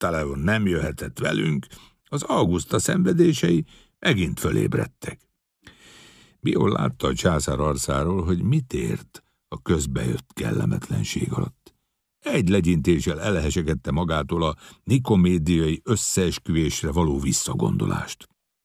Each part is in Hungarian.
Pantaleon nem jöhetett velünk, az Auguszta szenvedései megint fölébredtek. Bion látta a császár arcáról, hogy mit ért a közbejött kellemetlenség alatt. Egy legyintéssel elhesegette magától a nikomédiai összeesküvésre való visszagondolást.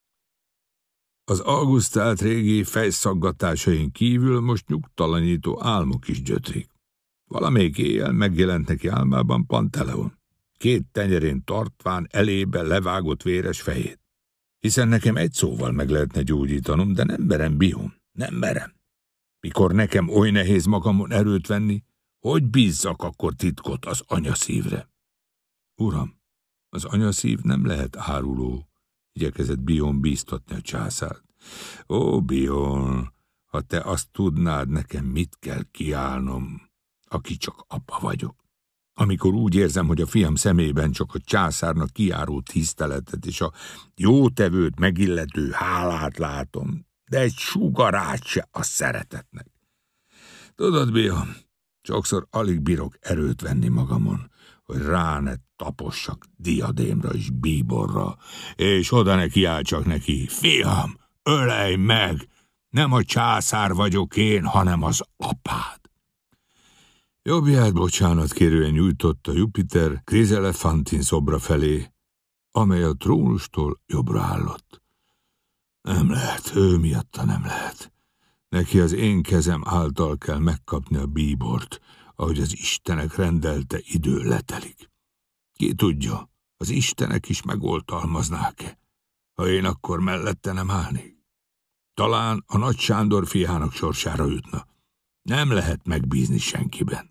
Az Augusztát régi fejszaggatásain kívül most nyugtalanító álmok is gyötrik. Valamelyik éjjel megjelent neki álmában Pantaleon, 2 tenyerén tartván elébe levágott véres fejét. Hiszen nekem egy szóval meg lehetne gyógyítanom, de nem merem, Bion, nem merem. Mikor nekem oly nehéz magamon erőt venni, hogy bízzak akkor titkot az anyaszívre? Uram, az anyaszív nem lehet áruló, igyekezett Bion bíztatni a császárt. Ó, Bion, ha te azt tudnád, nekem mit kell kiállnom, aki csak apa vagyok. Amikor úgy érzem, hogy a fiam szemében csak a császárnak kijáró tiszteletet és a jótevőt megillető hálát látom, de egy sugarát se a szeretetnek. Tudod, Bion, sokszor alig bírok erőt venni magamon, hogy rá ne tapossak diadémra és bíborra, és oda ne kiáltsak neki, fiam, ölej meg, nem a császár vagyok én, hanem az apád. Jobbját bocsánat kérően nyújtotta Jupiter Chryselefantin szobra felé, amely a trónustól jobbra állott. Nem lehet, ő miatta nem lehet. Neki az én kezem által kell megkapni a bíbort, ahogy az istenek rendelte, idő letelik. Ki tudja, az istenek is megoltalmaznák-e, ha én akkor mellette nem állnék? Talán a Nagy Sándor fiának sorsára jutna. Nem lehet megbízni senkiben.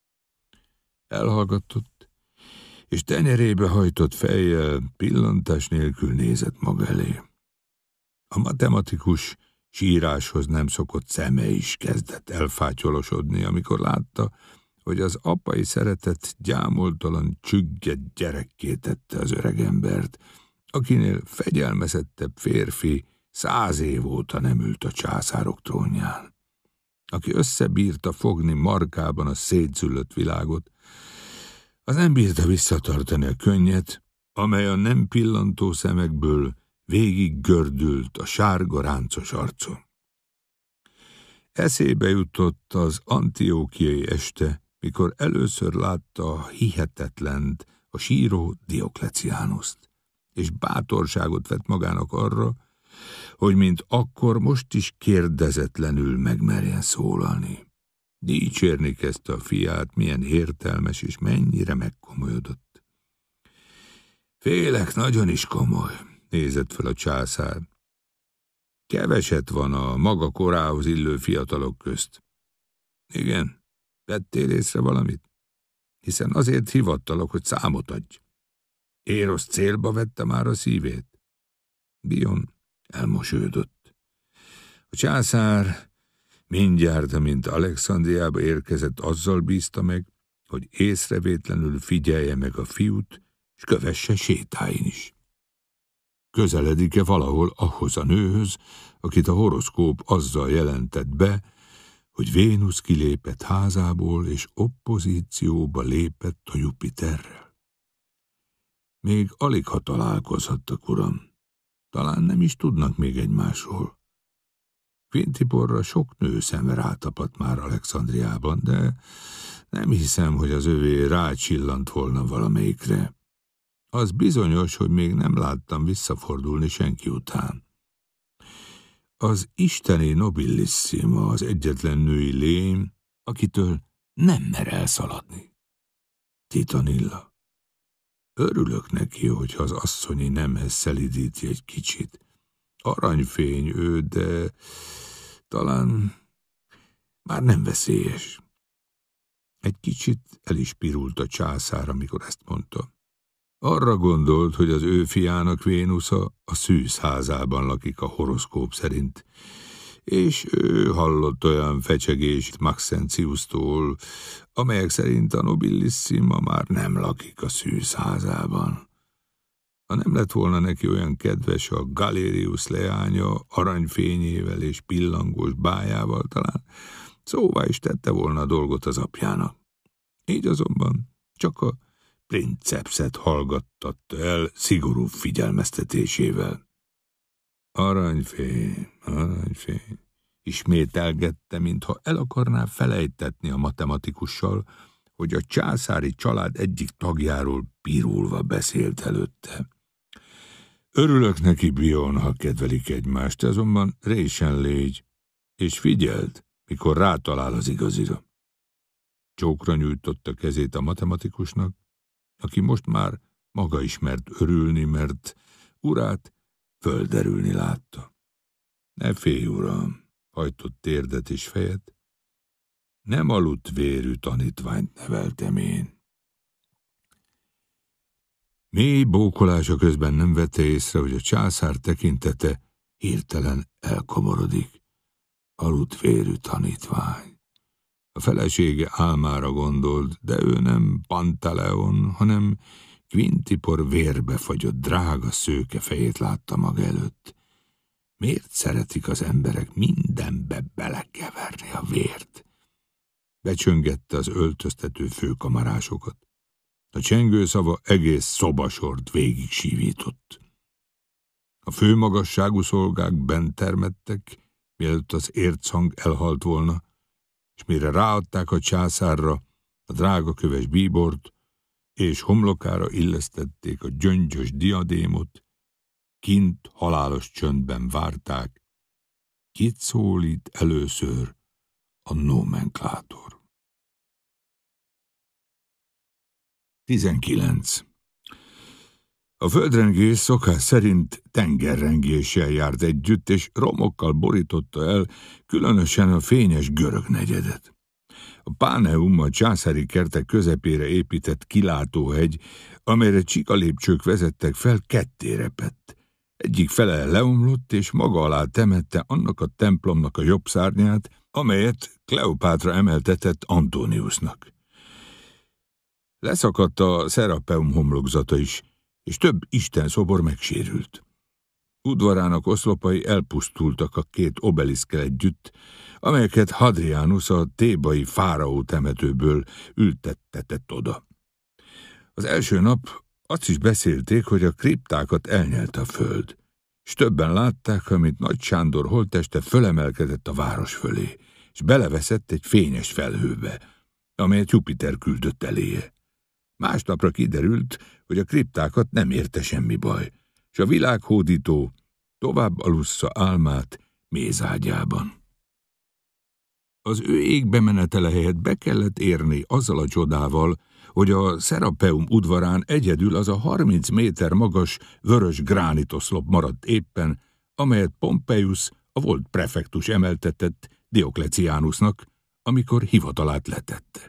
Elhallgatott, és tenyerébe hajtott fejjel pillantás nélkül nézett maga elé. A matematikus síráshoz nem szokott szeme is kezdett elfátyolosodni, amikor látta, hogy az apai szeretet gyámoltalan csüggett gyerekké tette az öregembert, akinél fegyelmezettebb férfi 100 év óta nem ült a császárok trónján, aki összebírta fogni markában a szétzüllött világot, az nem bírta visszatartani a könnyet, amely a nem pillantó szemekből végig gördült a sárga ráncos arcon. Eszébe jutott az antiókiai este, mikor először látta a hihetetlent, a síró Diokleciánuszt, és bátorságot vett magának arra, hogy mint akkor most is kérdezetlenül megmerjen szólalni. Dicsérni kezdte a fiát, milyen értelmes és mennyire megkomolyodott. Félek, nagyon is komoly, nézett fel a császár. Keveset van a maga korához illő fiatalok közt. Igen, vettél észre valamit? Hiszen azért hivattalak, hogy számot adj. Érosz célba vette már a szívét? Bion elmosődött. A császár mindjárt, amint Alexandriába érkezett, azzal bízta meg, hogy észrevétlenül figyelje meg a fiút, és kövesse sétáin is. Közeledik-e valahol ahhoz a nőhöz, akit a horoszkóp azzal jelentett be, hogy Vénusz kilépett házából, és oppozícióba lépett a Jupiterrel? Még alig ha találkozhattak, uram. Talán nem is tudnak még egymásról. Quintiborra sok nő szeme rátapadt már Alexandriában, de nem hiszem, hogy az övé rácsillant volna valamelyikre. Az bizonyos, hogy még nem láttam visszafordulni senki után. Az isteni nobilissima az egyetlen női lém, akitől nem mer elszaladni. Titanilla. Örülök neki, hogyha az asszonyi nemhez szelidíti egy kicsit. Aranyfény ő, de talán már nem veszélyes. Egy kicsit el is pirult a császár, amikor ezt mondta. Arra gondolt, hogy az ő fiának Vénusza a Szűz házában lakik a horoszkóp szerint, és ő hallott olyan fecsegést Maxentiustól, amelyek szerint a nobilissima már nem lakik a Szűz házában. Ha nem lett volna neki olyan kedves a Galerius leánya aranyfényével és pillangós bájával, talán szóvá is tette volna a dolgot az apjának. Így azonban csak a princepset hallgattatta el szigorú figyelmeztetésével. Aranyfény, aranyfény, ismételgette, mintha el akarná felejtetni a matematikussal, hogy a császári család egyik tagjáról pirulva beszélt előtte. Örülök neki, Bion, ha kedvelik egymást, azonban résen légy, és figyeld, mikor rátalál az igazira. Csókra nyújtotta kezét a matematikusnak, aki most már maga is mert örülni, mert urát földerülni látta. Ne félj, uram, hajtott térdet és fejet, nem aludt vérű tanítványt neveltem én. Mély bókolása közben nem vette észre, hogy a császár tekintete hirtelen elkomorodik. Aludt vérű tanítvány. A felesége álmára gondolt, de ő nem Pantaleon, hanem Quintipor vérbe fagyott drága szőke fejét látta maga előtt. Miért szeretik az emberek mindenbe belekeverni a vért? Becsöngette az öltöztető főkamarásokat. A csengőszava egész szobasort végig sívított. A főmagasságú szolgák bent termettek, mielőtt az érchang elhalt volna, és mire ráadták a császárra a drágaköves bíbort, és homlokára illesztették a gyöngyös diadémot, kint halálos csöndben várták, kit szólít először a nomenklátor. 19. A földrengés szokás szerint tengerrengéssel járt együtt, és romokkal borította el különösen a fényes görög negyedet. A Páneum, a császári kertek közepére épített kilátóhegy, amelyre csikalépcsők vezettek fel, ketté repett. Egyik fele leomlott, és maga alá temette annak a templomnak a jobb szárnyát, amelyet Kleopátra emeltetett Antoniusnak. Leszakadt a Szerapeum homlokzata is, és több istenszobor megsérült. Udvarának oszlopai elpusztultak a két obeliszkkel együtt, amelyeket Hadrianus a thébai fáraó temetőből ültettetett oda. Az első nap azt is beszélték, hogy a kriptákat elnyelte a föld, és többen látták, amit Nagy Sándor holtteste fölemelkedett a város fölé, és beleveszett egy fényes felhőbe, amelyet Jupiter küldött eléje. Másnapra kiderült, hogy a kriptákat nem érte semmi baj, és a világhódító tovább alussza álmát mézágyában. Az ő égbe menetele helyett be kellett érni azzal a csodával, hogy a Szerapeum udvarán egyedül az a 30 méter magas vörös gránitoszlop maradt éppen, amelyet Pompeius, a volt prefektus emeltetett Diokleciánusnak, amikor hivatalát letette.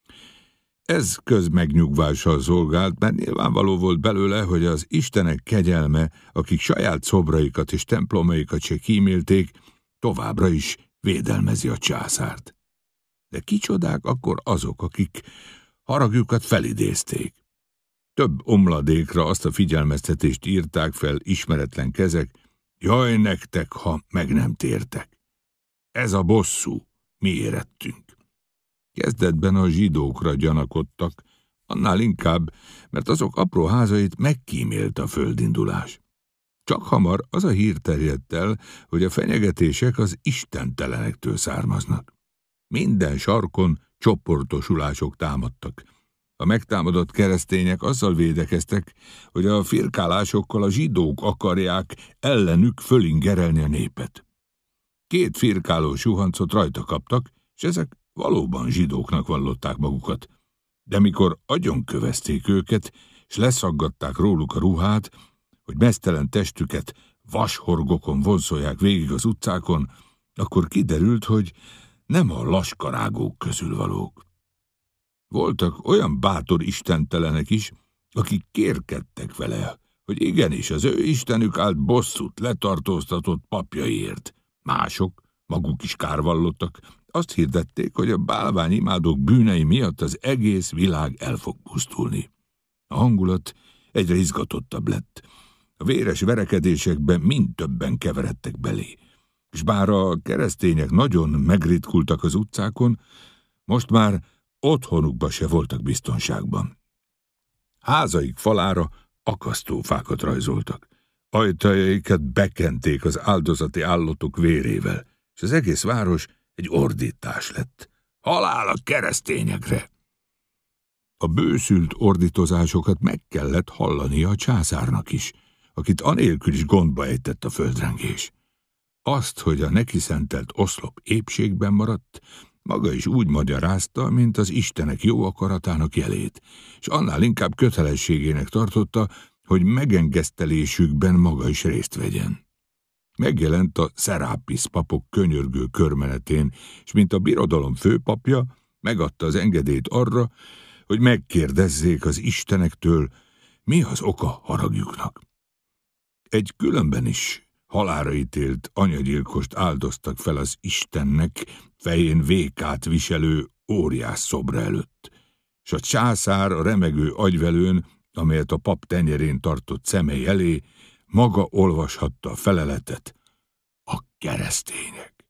Ez közmegnyugvással szolgált, mert nyilvánvaló volt belőle, hogy az istenek kegyelme, akik saját szobraikat és templomaikat se kímélték, továbbra is védelmezi a császárt. De kicsodák akkor azok, akik haragjukat felidézték. Több omladékra azt a figyelmeztetést írták fel ismeretlen kezek, jaj nektek, ha meg nem tértek. Ez a bosszú, mi érettünk. Kezdetben a zsidókra gyanakodtak, annál inkább, mert azok apró házait megkímélt a földindulás. Csak hamar az a hír terjedt el, hogy a fenyegetések az istentelenektől származnak. Minden sarkon csoportosulások támadtak. A megtámadott keresztények azzal védekeztek, hogy a firkálásokkal a zsidók akarják ellenük fölingerelni a népet. 2 firkáló suhancot rajta kaptak, és ezek valóban zsidóknak vallották magukat, de mikor agyonkövezték őket, és leszaggatták róluk a ruhát, hogy meztelen testüket vashorgokon vonszolják végig az utcákon, akkor kiderült, hogy nem a laskarágók közül valók. Voltak olyan bátor istentelenek is, akik kérkedtek vele, hogy igenis az ő istenük állt bosszút letartóztatott papjaiért. Mások, maguk is kárvallottak, azt hirdették, hogy a bálványimádók bűnei miatt az egész világ el fog pusztulni. A hangulat egyre izgatottabb lett. A véres verekedésekben mind többen keveredtek belé, és bár a keresztények nagyon megritkultak az utcákon, most már otthonukba se voltak biztonságban. Házaik falára akasztófákat rajzoltak. Ajtajaikat bekenték az áldozati állatok vérével, és az egész város egy ordítás lett. Halál a keresztényekre! A bőszült ordítozásokat meg kellett hallania a császárnak is, akit anélkül is gondba ejtett a földrengés. Azt, hogy a neki szentelt oszlop épségben maradt, maga is úgy magyarázta, mint az istenek jó akaratának jelét, és annál inkább kötelességének tartotta, hogy megengesztelésükben maga is részt vegyen. Megjelent a Szerápisz papok könyörgő körmenetén, és mint a birodalom főpapja, megadta az engedélyt arra, hogy megkérdezzék az istenektől, mi az oka haragjuknak. Egy különben is halálra ítélt anyagyilkost áldoztak fel az Istennek fején vékát viselő óriás szobra előtt, és a császár a remegő agyvelőn, amelyet a pap tenyerén tartott szemei elé, maga olvashatta a feleletet: a keresztények.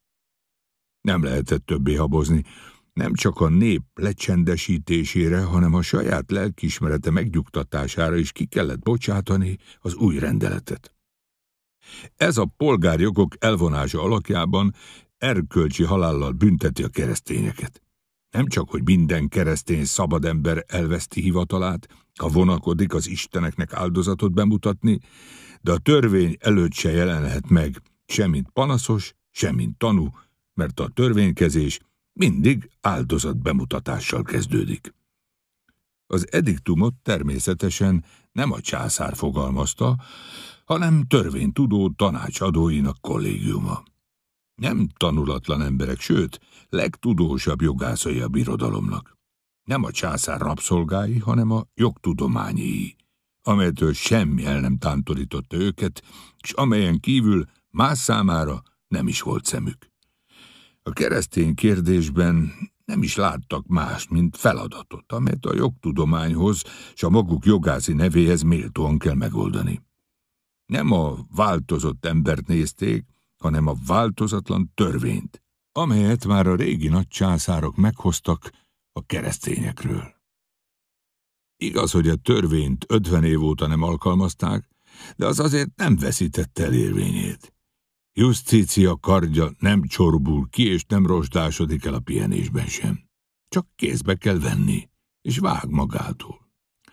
Nem lehetett többé habozni, nem csak a nép lecsendesítésére, hanem a saját lelkiismerete megnyugtatására is ki kellett bocsátani az új rendeletet. Ez a polgárjogok elvonása alakjában erkölcsi halállal bünteti a keresztényeket. Nem csak, hogy minden keresztény szabad ember elveszti hivatalát, ha vonakodik az isteneknek áldozatot bemutatni, de a törvény előtt se jelenhet meg, semmint panaszos, semmint tanú, mert a törvénykezés mindig áldozat bemutatással kezdődik. Az ediktumot természetesen nem a császár fogalmazta, hanem törvénytudó tanácsadóinak kollégiuma. Nem tanulatlan emberek, sőt, legtudósabb jogászai a birodalomnak. Nem a császár rabszolgái, hanem a jogtudományi, amelytől semmi el nem tántorította őket, és amelyen kívül más számára nem is volt szemük. A keresztény kérdésben nem is láttak mást, mint feladatot, amelyet a jogtudományhoz és a maguk jogászi nevéhez méltóan kell megoldani. Nem a változott embert nézték, hanem a változatlan törvényt, amelyet már a régi nagy császárok meghoztak a keresztényekről. Igaz, hogy a törvényt 50 év óta nem alkalmazták, de az azért nem veszítette el érvényét. Justícia kardja nem csorbul ki, és nem rozsdásodik el a pihenésben sem. Csak kézbe kell venni, és vág magától.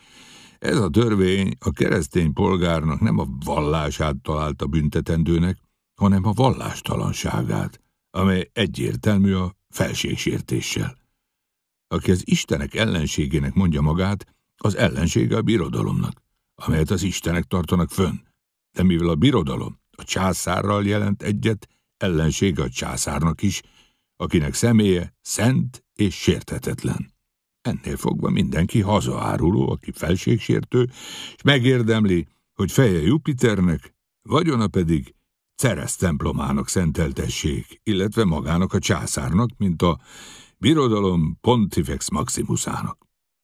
Ez a törvény a keresztény polgárnak nem a vallását találta büntetendőnek, hanem a vallástalanságát, amely egyértelmű a felségsértéssel. Aki az istenek ellenségének mondja magát, az ellensége a birodalomnak, amelyet az istenek tartanak fönn. De mivel a birodalom a császárral jelent egyet, ellensége a császárnak is, akinek személye szent és sérthetetlen. Ennél fogva mindenki hazaáruló, aki felségsértő, és megérdemli, hogy feje Jupiternek, vagyona pedig Ceres templomának szenteltessék, illetve magának a császárnak, mint a birodalom Pontifex Maximusának.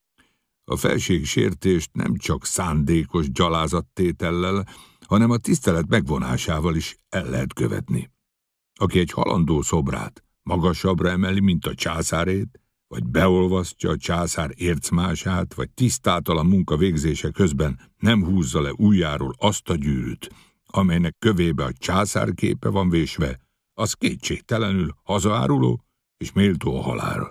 A felségsértést nem csak szándékos gyalázattétellel, hanem a tisztelet megvonásával is el lehet követni. Aki egy halandó szobrát magasabbra emeli, mint a császárét, vagy beolvasztja a császár ércmását, vagy tisztátalan munka végzése közben nem húzza le ujjáról azt a gyűrűt, amelynek kövébe a császár képe van vésve, az kétségtelenül hazaáruló és méltó a halálra.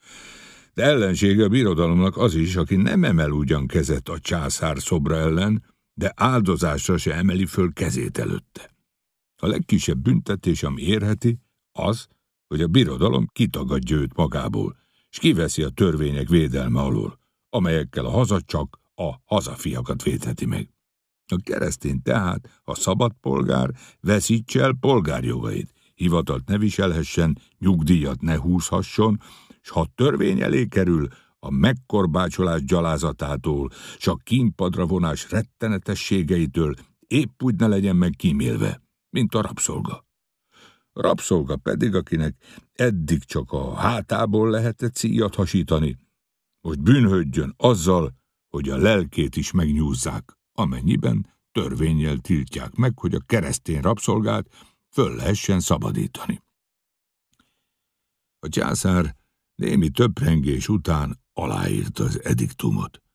De ellensége a birodalomnak az is, aki nem emel ugyan kezet a császár szobra ellen, de áldozásra se emeli föl kezét előtte. A legkisebb büntetés, ami érheti, az, hogy a birodalom kitagadja őt magából, és kiveszi a törvények védelme alól, amelyekkel a haza csak a hazafiakat védheti meg. A keresztény tehát, ha szabad polgár, veszítse el polgárjogait, hivatalt ne viselhessen, nyugdíjat ne húzhasson, s ha törvény elé kerül, a megkorbácsolás gyalázatától, s a kínpadra vonás rettenetességeitől épp úgy ne legyen meg kímélve, mint a rabszolga. A rabszolga pedig, akinek eddig csak a hátából lehetett szíjat hasítani, most bűnhődjön azzal, hogy a lelkét is megnyúzzák, amennyiben törvénnyel tiltják meg, hogy a keresztény rabszolgát föl lehessen szabadítani. A császár némi töprengés után aláírta az ediktumot.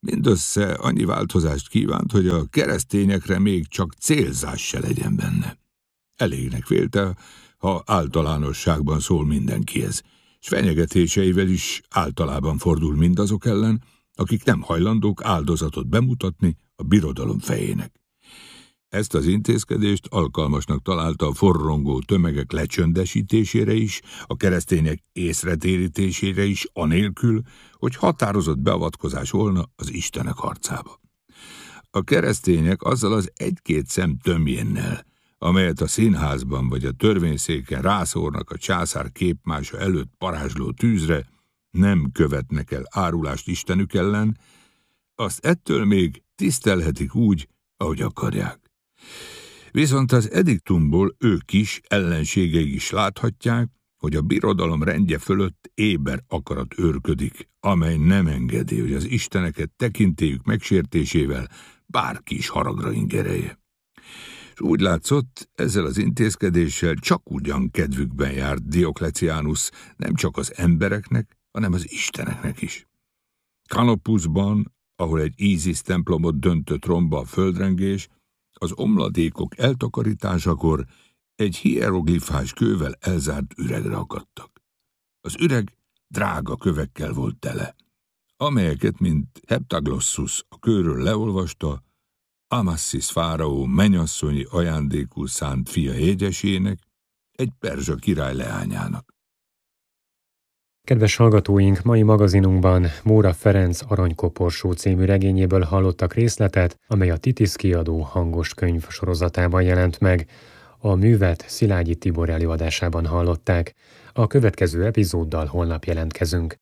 Mindössze annyi változást kívánt, hogy a keresztényekre még csak célzás se legyen benne. Elégnek vélte, ha általánosságban szól mindenkihez, s fenyegetéseivel is általában fordul mindazok ellen, akik nem hajlandók áldozatot bemutatni a birodalom fejének. Ezt az intézkedést alkalmasnak találta a forrongó tömegek lecsöndesítésére is, a keresztények észretérítésére is, anélkül, hogy határozott beavatkozás volna az Istenek harcába. A keresztények azzal az egy-két szem tömjénnel, amelyet a színházban vagy a törvényszéken rászórnak a császár képmása előtt parázsló tűzre, nem követnek el árulást Istenük ellen, azt ettől még tisztelhetik úgy, ahogy akarják. Viszont az ediktumból ők is, ellenségeik is láthatják, hogy a birodalom rendje fölött éber akarat őrködik, amely nem engedi, hogy az isteneket tekintélyük megsértésével bárki is haragra ingerelje. És úgy látszott, ezzel az intézkedéssel csak ugyan kedvükben járt Dioklecianus nem csak az embereknek, hanem az isteneknek is. Kanopuszban, ahol egy Ízisz templomot döntött romba a földrengés, az omladékok eltakarításakor egy hieroglifás kővel elzárt üregre akadtak. Az üreg drága kövekkel volt tele, amelyeket, mint Heptaglossus a kőről leolvasta, Amasszis fáraó mennyasszonyi ajándékul szánt fia jegyesének, egy perzsa király leányának. Kedves hallgatóink, mai magazinunkban Móra Ferenc Aranykoporsó című regényéből hallottak részletet, amely a Titis kiadó hangos könyv sorozatában jelent meg. A művet Szilágyi Tibor előadásában hallották. A következő epizóddal holnap jelentkezünk.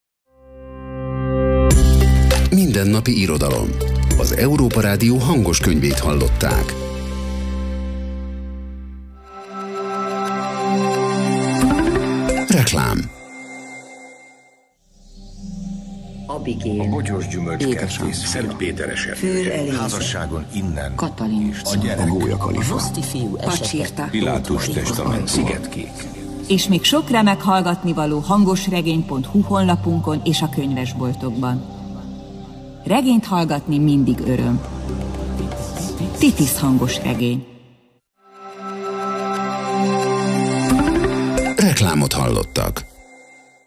Mindennapi irodalom. Az Európa Rádió hangos könyvét hallották. Reklám. Abigail, a bogyós gyümölcskertész, Szent Péter esetője, házasságon innen, Katalin, a gyerek, a gólyakalifa, Roszti fiú esete, Pilátus testament, Szigetkék. És még sok remek hallgatnivaló hangosregény.hu honlapunkon és a könyvesboltokban. Regényt hallgatni mindig öröm. Titis hangos regény. Reklámot hallottak.